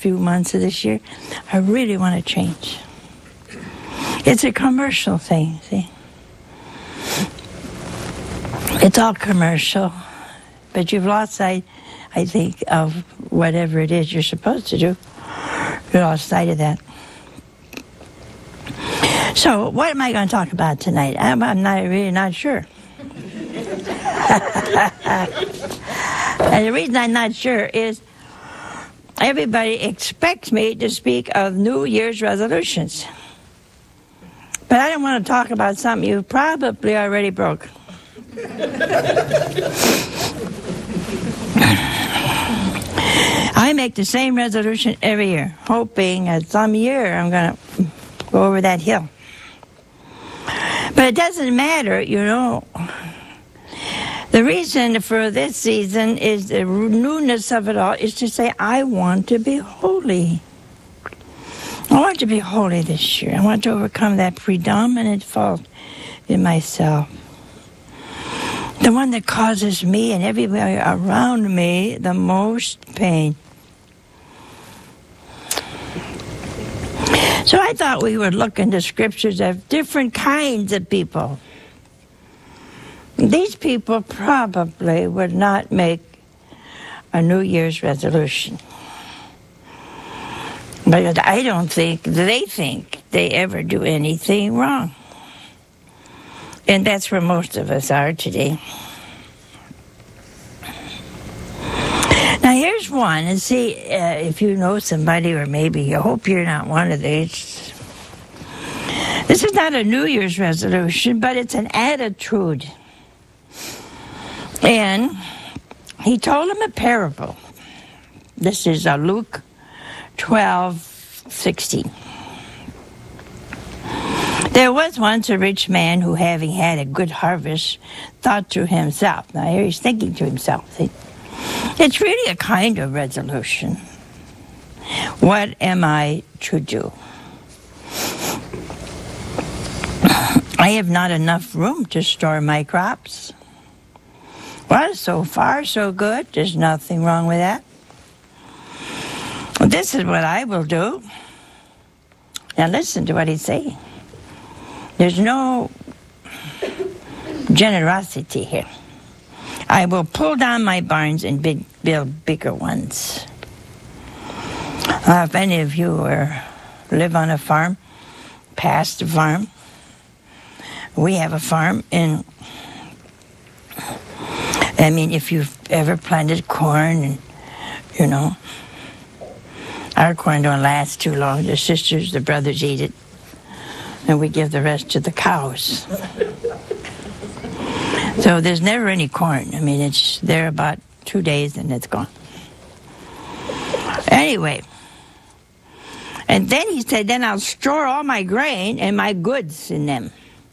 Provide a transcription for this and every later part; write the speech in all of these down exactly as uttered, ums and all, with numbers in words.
few months of this year, I really want to change. It's a commercial thing, see? It's all commercial, but you've lost sight, I think, of whatever it is you're supposed to do. You lost sight of that. So, what am I going to talk about tonight? I'm, I'm not really not sure. And the reason I'm not sure is everybody expects me to speak of New Year's resolutions. But I don't want to talk about something you probably already broke. I make the same resolution every year, hoping that some year I'm going to go over that hill. But it doesn't matter, you know. The reason for this season is the newness of it all is to say, I want to be holy. I want to be holy this year. I want to overcome that predominant fault in myself. The one that causes me and everybody around me the most pain. So I thought we would look into scriptures of different kinds of people. These people probably would not make a New Year's resolution. But I don't think they think they ever do anything wrong. And that's where most of us are today. Now here's one, and see uh, if you know somebody, or maybe you hope you're not one of these. This is not a New Year's resolution, but it's an attitude. And he told him a parable. This is uh, Luke twelve sixteen. There was once a rich man who, having had a good harvest, thought to himself. Now here he's thinking to himself. See? It's really a kind of resolution. What am I to do? I have not enough room to store my crops. Well, so far, so good. There's nothing wrong with that. Well, this is what I will do. Now listen to what he's saying. There's no generosity here. I will pull down my barns and big, build bigger ones. Uh, if any of you are, live on a farm, past a farm, we have a farm, and I mean, if you've ever planted corn, and you know, our corn don't last too long. The sisters, the brothers eat it, and we give the rest to the cows. So there's never any corn. I mean, it's there about two days and it's gone. Anyway, and then he said, then I'll store all my grain and my goods in them.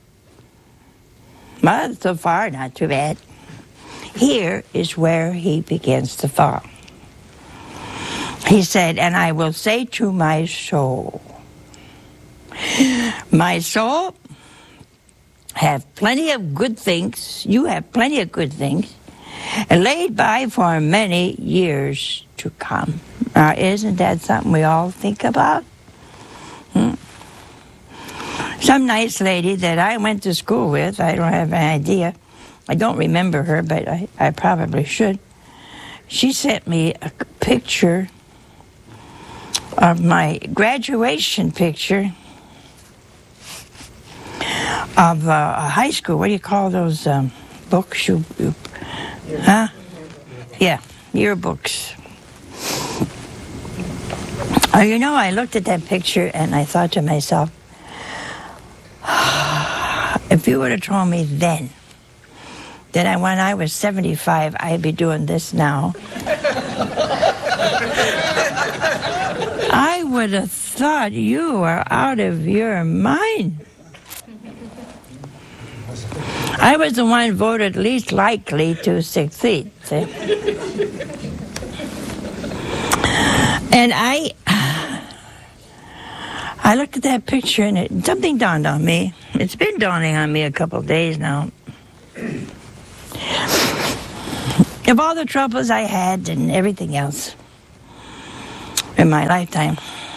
Well, so far, not too bad. Here is where he begins to fall. He said, and I will say to my soul, my soul, have plenty of good things, you have plenty of good things, laid by for many years to come. Now, isn't that something we all think about? Hmm? Some nice lady that I went to school with, I don't have an idea, I don't remember her, but I, I probably should. She sent me a picture of my graduation picture of uh, a high school. What do you call those um, books? You, you, huh? Yeah, yearbooks. Oh, you know, I looked at that picture and I thought to myself, if you would have told me then that I, when I was seventy-five, I'd be doing this now, I would have thought you are out of your mind. I was the one voted least likely to succeed. See? And I, I looked at that picture and it, something dawned on me. It's been dawning on me a couple of days now. Of all the troubles I had and everything else, in my lifetime.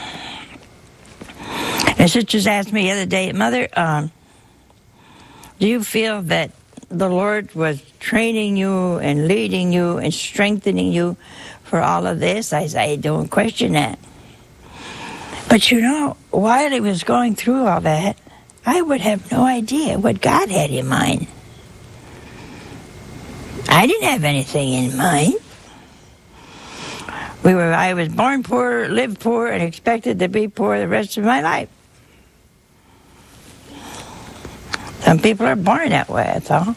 And sisters asked me the other day, Mother, um, do you feel that the Lord was training you and leading you and strengthening you for all of this? I said, I don't question that. But you know, while he was going through all that, I would have no idea what God had in mind. I didn't have anything in mind. We were, I was born poor, lived poor, and expected to be poor the rest of my life. Some people are born that way, that's all.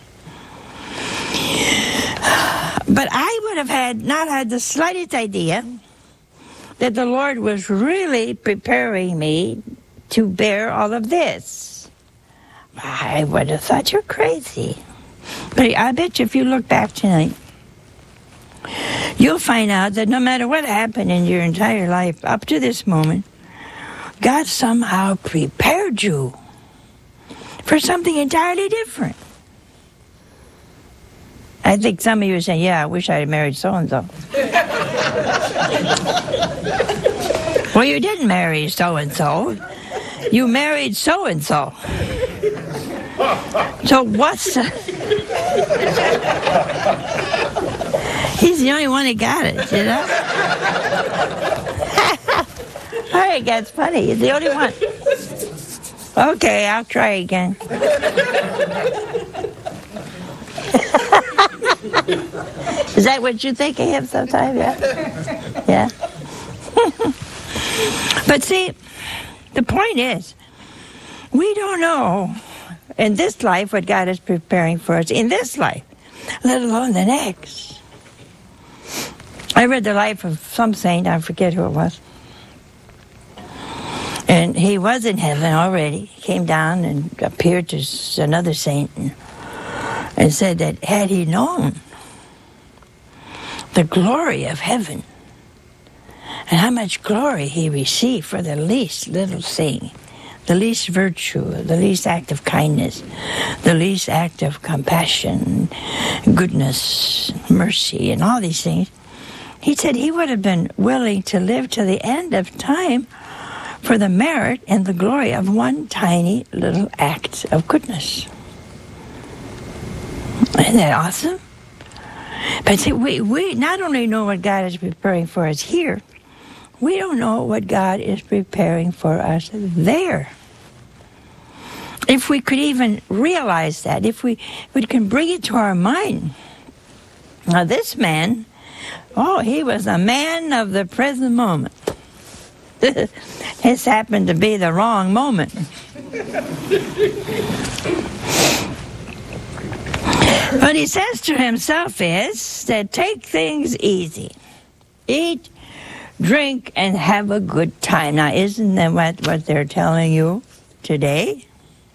But I would have had not had the slightest idea that the Lord was really preparing me to bear all of this. I would have thought you're crazy. But I bet you if you look back tonight, you'll find out that no matter what happened in your entire life up to this moment, God somehow prepared you for something entirely different. I think some of you are saying, yeah, I wish I had married so-and-so. Well, you didn't marry so-and-so. You married so-and-so. So what's the... He's the only one that got it, you know? All right, that's funny. He's the only one. Okay, I'll try again. Is that what you think of him sometimes? Yeah? Yeah? But see, the point is, we don't know in this life what God is preparing for us in this life, let alone the next. I read the life of some saint, I forget who it was. And he was in heaven already. He came down and appeared to another saint and, and said that had he known the glory of heaven and how much glory he received for the least little thing, the least virtue, the least act of kindness, the least act of compassion, goodness, mercy, and all these things, he said he would have been willing to live to the end of time for the merit and the glory of one tiny little act of goodness. Isn't that awesome? But see, we, we not only know what God is preparing for us here, we don't know what God is preparing for us there. If we could even realize that, if we, if we can bring it to our mind. Now this man, oh, he was a man of the present moment. This happened to be the wrong moment. What he says to himself is that take things easy. Eat, drink, and have a good time. Now, isn't that what, what they're telling you today?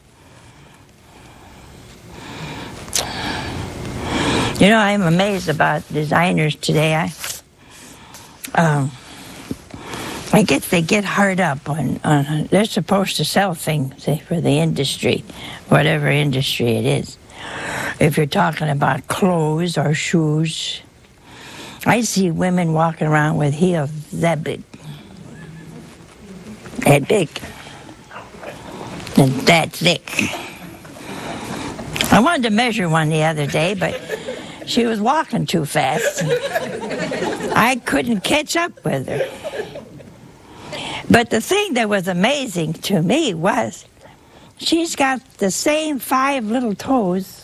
You know, I'm amazed about designers today. I, um, I guess they get hard up on, on, they're supposed to sell things for the industry, whatever industry it is. If you're talking about clothes or shoes, I see women walking around with heels that big, that big, and that thick. I wanted to measure one the other day, but she was walking too fast. I couldn't catch up with her. But the thing that was amazing to me was she's got the same five little toes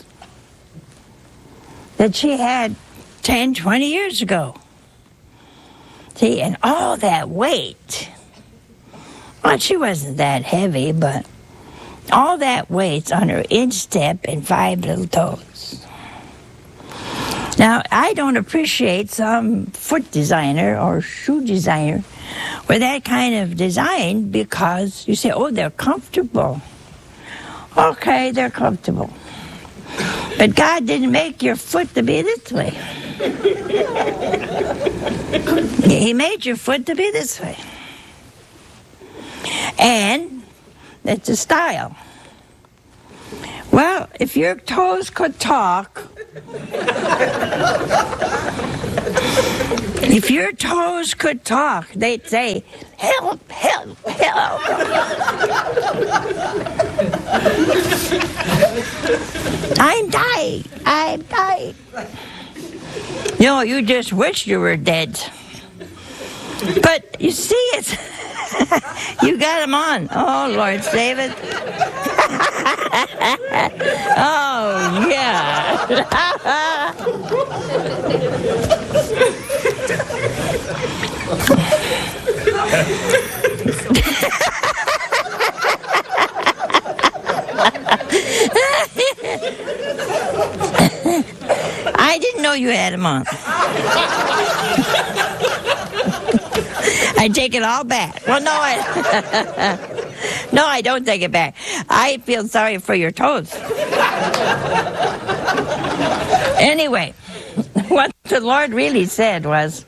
that she had ten, twenty years ago. See, and all that weight. Well, she wasn't that heavy, but all that weight's on her instep and five little toes. Now, I don't appreciate some foot designer or shoe designer with that kind of design because you say, oh, they're comfortable. Okay, they're comfortable. But God didn't make your foot to be this way. He made your foot to be this way. And it's a style. Well, if your toes could talk, If your toes could talk, they'd say, help, help, help. I'm dying, I'm dying. You know, you just wish you were dead. But you see it. You got them on. Oh, Lord, save it. Oh, yeah. I didn't know you had them on. I take it all back. Well, no, I, no, I don't take it back. I feel sorry for your toes. Anyway, what the Lord really said was,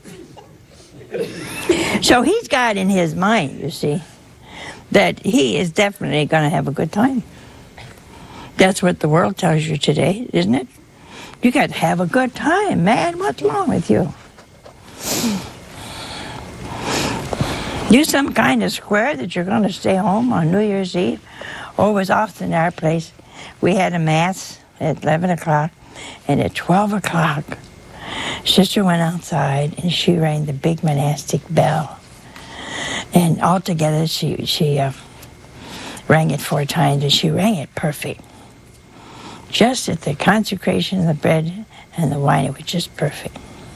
so he's got in his mind, you see, that he is definitely going to have a good time. That's what the world tells you today, isn't it? You got to have a good time, man. What's wrong with you? You some kind of square that you're going to stay home on New Year's Eve. Oh, it was often our place. We had a mass at eleven o'clock, and at twelve o'clock, Sister went outside and she rang the big monastic bell. And altogether, she she uh, rang it four times, and she rang it perfect. Just at the consecration of the bread and the wine, it was just perfect.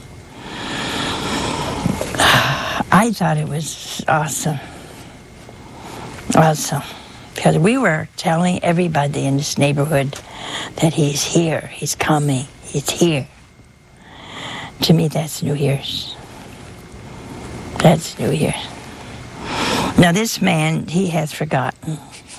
I thought it was awesome. Awesome. Because we were telling everybody in this neighborhood that he's here, he's coming, he's here. To me, that's New Year's. That's New Year's. Now, this man, he has forgotten.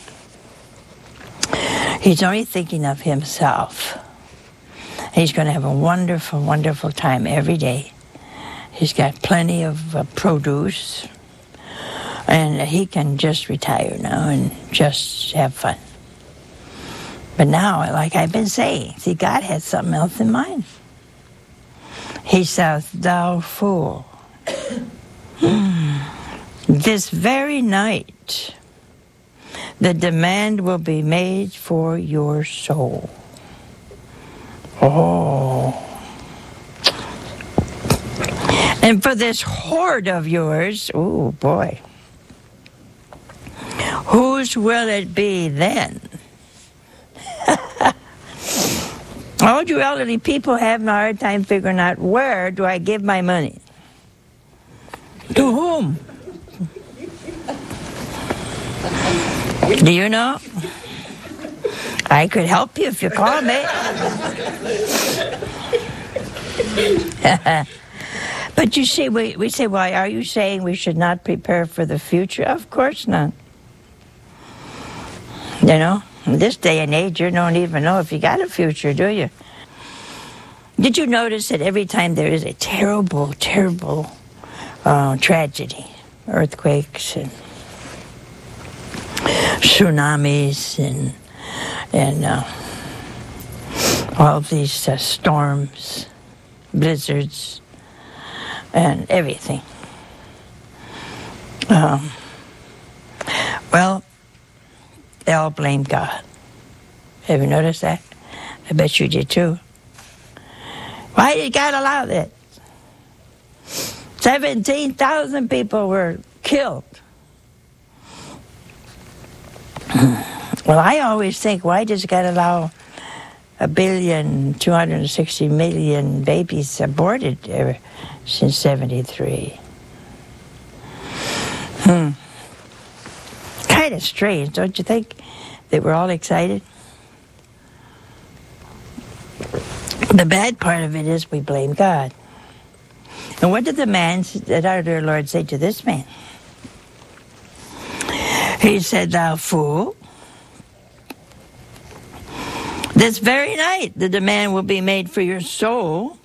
He's only thinking of himself. He's going to have a wonderful, wonderful time every day. He's got plenty of uh, produce, and he can just retire now and just have fun. But now, like I've been saying, see, God has something else in mind. He says, thou fool, this very night, the demand will be made for your soul. Oh. And for this hoard of yours, oh boy, whose will it be then? All you elderly people having a hard time figuring out, where do I give my money? To whom? Do you know? I could help you if you call me. But you see, we, we say, well, are you saying we should not prepare for the future? Of course not. You know, in this day and age, you don't even know if you got a future, do you? Did you notice that every time there is a terrible, terrible uh, tragedy, earthquakes and tsunamis and and uh, all of these uh, storms, blizzards, and everything. Um, well, they all blame God. Have you noticed that? I bet you did too. Why did God allow that? seventeen thousand people were killed. Well, I always think, why does God allow a billion, two hundred sixty million babies aborted ever since seventy-three? Hmm. Kind of strange, don't you think? That we're all excited. The bad part of it is we blame God. And what did the man, that our dear Lord, say to this man? He said, thou fool, this very night the demand will be made for your soul.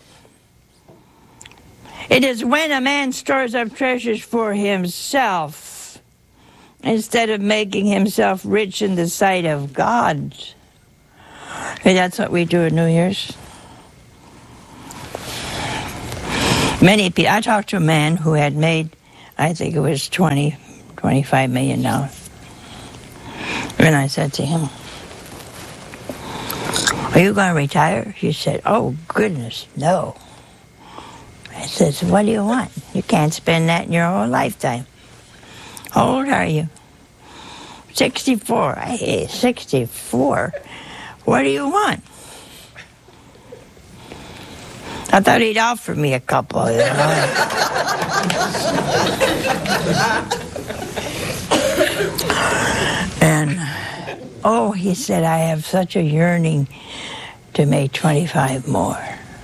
It is when a man stores up treasures for himself instead of making himself rich in the sight of God. Hey, that's what we do at New Year's. Many people. I talked to a man who had made, I think it was twenty, twenty-five million dollars. And I said to him, "Are you going to retire?" He said, "Oh, goodness, no." I said, "So what do you want? You can't spend that in your whole lifetime. How old are you?" sixty-four. Hey, sixty-four? What do you want? I thought he'd offer me a couple, you know. And, oh, he said, "I have such a yearning to make twenty-five more."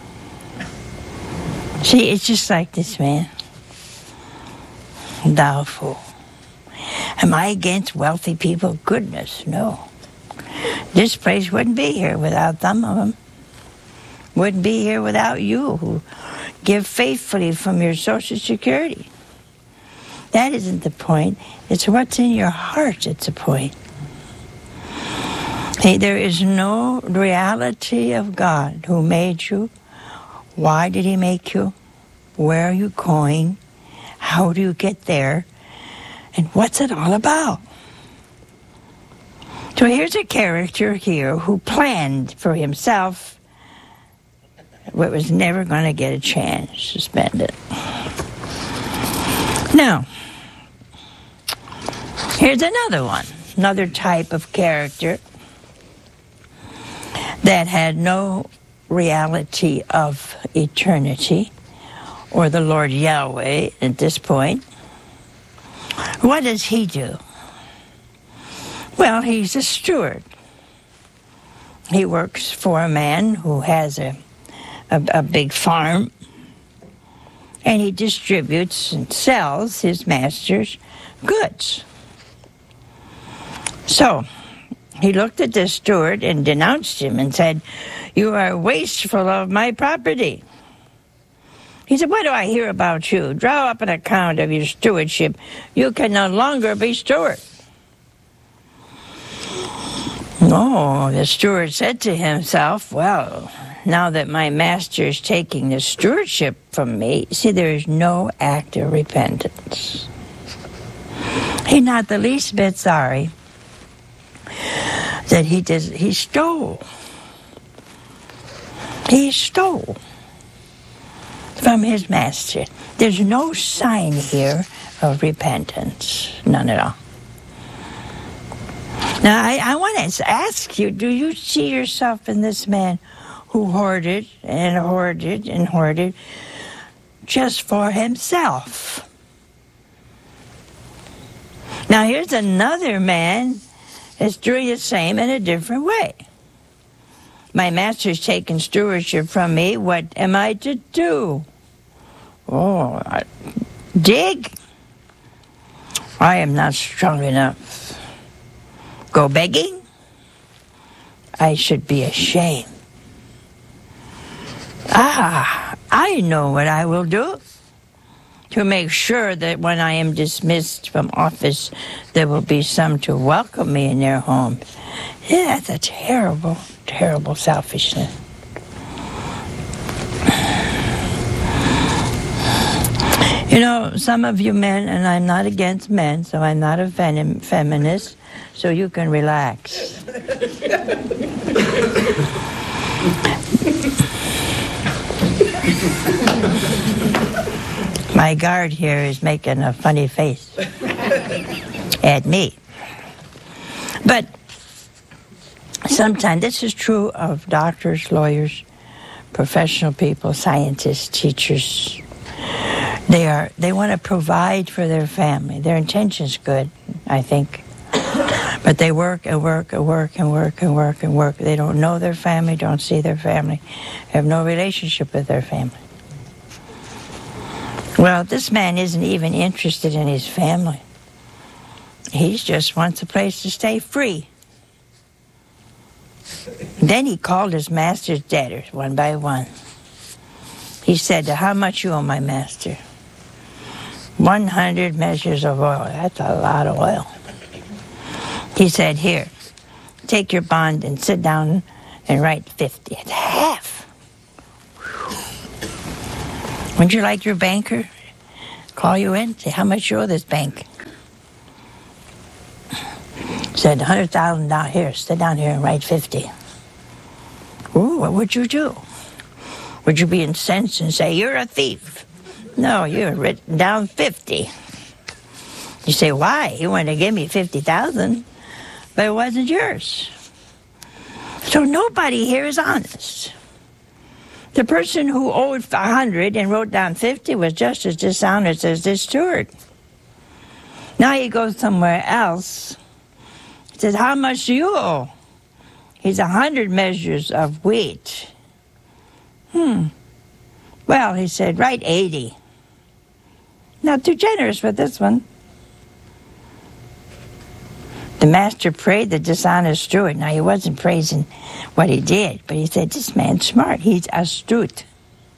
See, it's just like this man. Thou fool. Am I against wealthy people? Goodness, no. This place wouldn't be here without some of them. Wouldn't be here without you who give faithfully from your Social Security. That isn't the point. It's what's in your heart that's the point. Hey, there is no reality of God who made you. Why did he make you? Where are you going? How do you get there? And what's it all about? So here's a character here who planned for himself but was never going to get a chance to spend it. Now, here's another one, another type of character that had no reality of eternity or the Lord Yahweh at this point. What does he do? Well, he's a steward. He works for a man who has a, a, a big farm, and he distributes and sells his master's goods. So, he looked at the steward and denounced him and said, "You are wasteful of my property." He said, "What do I hear about you? Draw up an account of your stewardship. You can no longer be steward." Oh, the steward said to himself, "Well, now that my master is taking the stewardship from me," see, there is no act of repentance. He's not the least bit sorry that he did, he stole. He stole from his master. There's no sign here of repentance, none at all. Now, I, I want to ask you, do you see yourself in this man who hoarded and hoarded and hoarded just for himself? Now, here's another man that's doing the same in a different way. My master's taken stewardship from me. What am I to do? Oh, I, dig? I am not strong enough. Go begging? I should be ashamed. Ah, I know what I will do to make sure that when I am dismissed from office, there will be some to welcome me in their homes. Yeah, that's a terrible, terrible selfishness. You know, some of you men, and I'm not against men, so I'm not a fem- feminist, so you can relax. My guard here is making a funny face at me. But sometimes, this is true of doctors, lawyers, professional people, scientists, teachers. They are they want to provide for their family. Their intention's good, I think. But they work and work and work and work and work and work. They don't know their family, don't see their family, have no relationship with their family. Well, this man isn't even interested in his family. He just wants a place to stay free. Then he called his master's debtors one by one. He said, "How much you owe my master?" one hundred measures of oil. That's a lot of oil. He said, "Here, take your bond and sit down and write fifty. It's half. Would you like your banker call you in, say how much you owe this bank? Said one hundred thousand dollars. Here, sit down here and write fifty. Ooh, what would you do? Would you be incensed and say, you're a thief? No, you're written down fifty. You say, why? You wanted to give me fifty thousand dollars, but it wasn't yours. So nobody here is honest. The person who owed one hundred and wrote down fifty was just as dishonest as this steward. Now he goes somewhere else. He says, how much do you owe? He's a hundred measures of wheat. Hmm. Well, he said, write eighty. Not too generous for this one. The master prayed the dishonest steward. Now, he wasn't praising what he did, but he said, this man's smart. He's astute.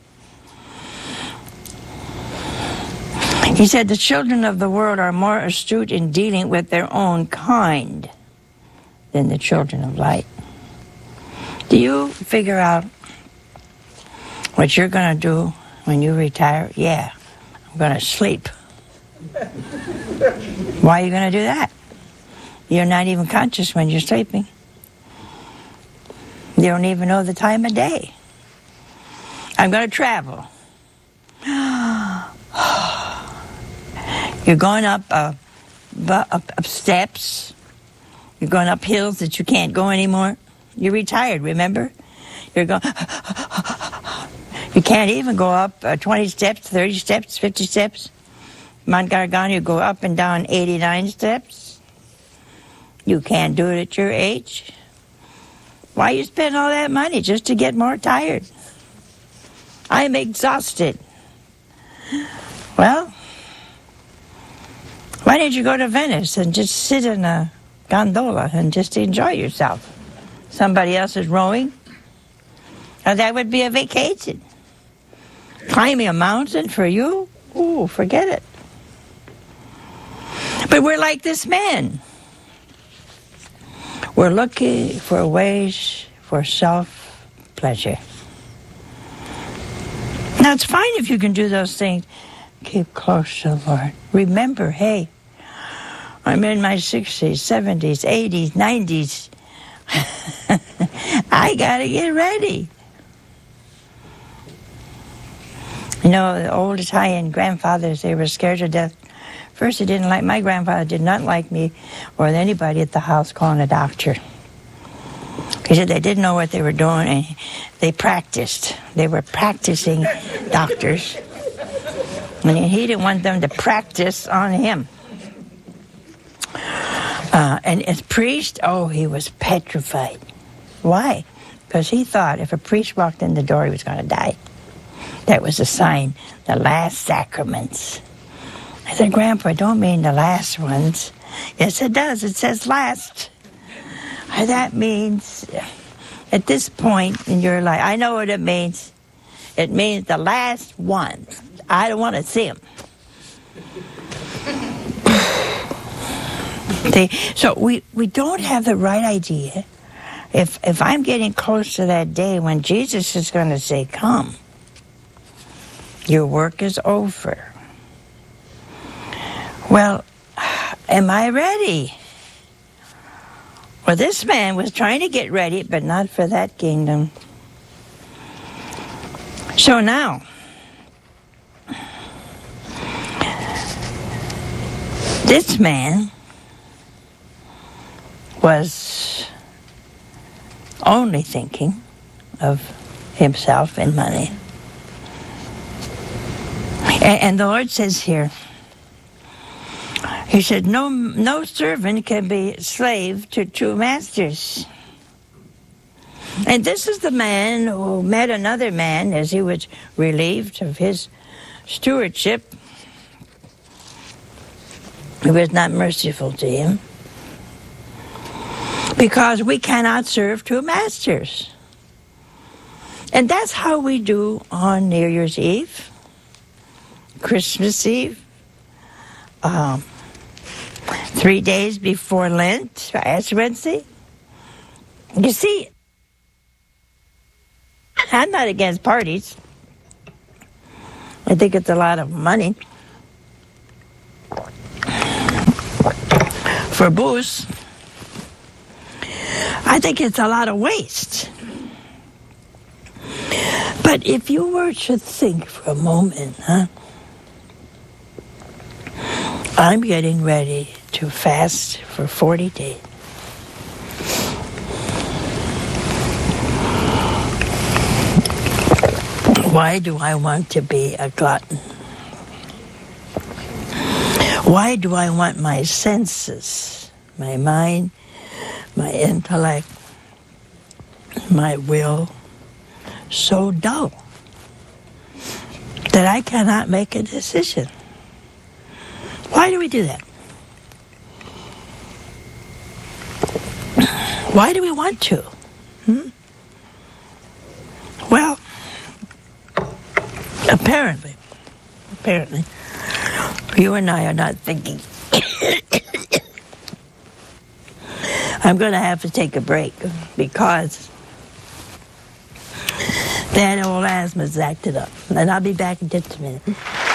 He said, the children of the world are more astute in dealing with their own kind than the children of light. Do you figure out what you're going to do when you retire? Yeah, I'm going to sleep. Why are you going to do that? You're not even conscious when you're sleeping. You don't even know the time of day. I'm going to travel. You're going up, uh, up, up steps. You're going up hills that you can't go anymore. You're retired, remember? You're going... You can't even go up uh, twenty steps, thirty steps, fifty steps. Mount Gargano, you go up and down eighty-nine steps. You can't do it at your age. Why you spend all that money just to get more tired? I'm exhausted. Well, why didn't you go to Venice and just sit in a gondola and just enjoy yourself? Somebody else is rowing. Now that would be a vacation. Climbing a mountain for you? Ooh, forget it. But we're like this man. We're looking for ways for self-pleasure. Now, it's fine if you can do those things. Keep close to the Lord. Remember, hey, I'm in my sixties, seventies, eighties, nineties. I got to get ready. You know, the old Italian grandfathers, they were scared to death. First, they didn't like, my grandfather did not like me or anybody at the house calling a doctor. He said they didn't know what they were doing, and they practiced. They were practicing doctors. And he didn't want them to practice on him. Uh, and as priest, oh, he was petrified. Why? Because he thought if a priest walked in the door, he was going to die. That was a sign, the last sacraments. I said, Grandpa, I don't mean the last ones. Yes, it does. It says last. That means at this point in your life, I know what it means. It means the last ones. I don't want to see them. They, so we, we don't have the right idea. If, if I'm getting close to that day when Jesus is going to say, come, your work is over. Well, am I ready? Well, this man was trying to get ready, but not for that kingdom. So now, this man was only thinking of himself and money. And, and the Lord says here, he said, no, no servant can be slave to two masters. And this is the man who met another man as he was relieved of his stewardship. He was not merciful to him. Because we cannot serve two masters. And that's how we do on New Year's Eve, Christmas Eve, um, three days before Lent, Ash Wednesday. You see, I'm not against parties. I think it's a lot of money for booze. I think it's a lot of waste. But if you were to think for a moment, huh? I'm getting ready to fast for forty days. Why do I want to be a glutton? Why do I want my senses, my mind, my intellect, my will, so dull that I cannot make a decision? Why do we do that? Why do we want to? Hmm? Well, apparently, apparently, you and I are not thinking. I'm going to have to take a break because that old asthma's acted up. And I'll be back in just a minute.